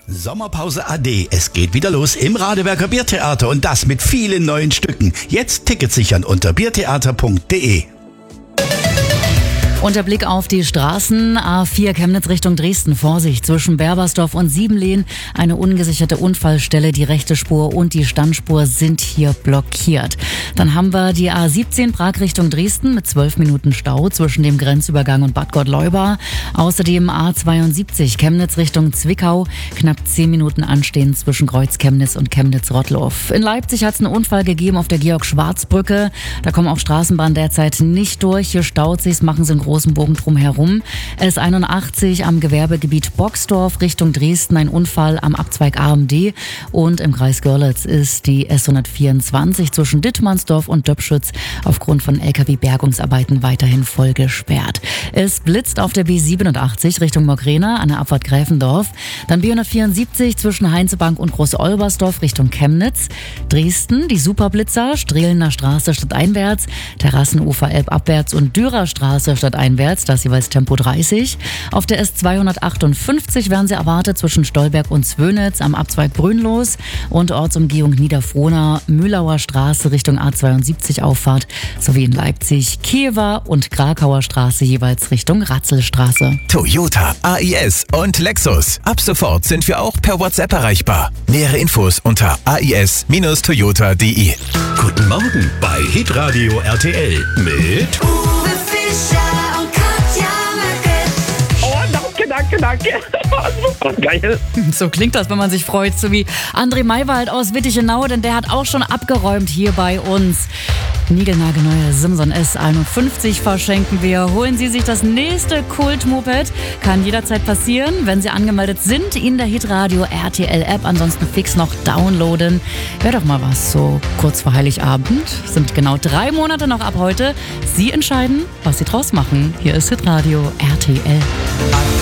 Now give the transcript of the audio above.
Sommerpause AD. Es geht wieder los im Radeberger Biertheater und das mit vielen neuen Stücken. Jetzt Tickets sichern unter biertheater.de. Und der Blick auf die Straßen. A4 Chemnitz Richtung Dresden. Vorsicht, zwischen Berbersdorf und Siebenlehn eine ungesicherte Unfallstelle. Die rechte Spur und die Standspur sind hier blockiert. Dann haben wir die A17 Prag Richtung Dresden mit 12 Minuten Stau zwischen dem Grenzübergang und Bad Gottleuba. Außerdem A72 Chemnitz Richtung Zwickau. Knapp 10 Minuten Anstehen zwischen Kreuz-Chemnitz und Chemnitz-Rottloff. In Leipzig hat es einen Unfall gegeben auf der Georg-Schwarz-Brücke. Da kommen auch Straßenbahnen derzeit nicht durch. Hier staut sich's, machen sie einen großen Bogen drumherum. S81 am Gewerbegebiet Boxdorf Richtung Dresden, ein Unfall am Abzweig AMD. Und im Kreis Görlitz ist die S124 zwischen Dittmannsdorf und Döpschütz aufgrund von LKW-Bergungsarbeiten weiterhin voll gesperrt. Es blitzt auf der B87 Richtung Mogrena an der Abfahrt Gräfendorf. Dann B174 zwischen Heinzebank und Groß-Olbersdorf Richtung Chemnitz. Dresden, die Superblitzer, Strehlener Straße stadteinwärts, Terrassenufer Elb abwärts und Dürer Straße stadteinwärts, das jeweils Tempo 30. Auf der S258 werden sie erwartet zwischen Stolberg und Zwönitz am Abzweig Brünnlos und Ortsumgehung Niederfrohna, Mühlauer Straße Richtung A72 Auffahrt sowie in Leipzig Kiewer und Krakauer Straße jeweils Richtung Ratzelstraße. Toyota, AIS und Lexus. Ab sofort sind wir auch per WhatsApp erreichbar. Nähere Infos unter ais-toyota.de. Guten Morgen bei Hitradio RTL mit Uwe Fischer und Katja Möcke. Oh, danke. Oh, geil. So klingt das, wenn man sich freut, so wie André Maywald aus Wittichenau, denn der hat auch schon abgeräumt hier bei uns. Niegelnagelneue Simson S51 verschenken wir. Holen Sie sich das nächste Kult-Moped. Kann jederzeit passieren, wenn Sie angemeldet sind in der Hitradio RTL App. Ansonsten fix noch downloaden. Wäre doch mal was, so kurz vor Heiligabend. Sind genau 3 Monate noch ab heute. Sie entscheiden, was Sie draus machen. Hier ist Hitradio RTL.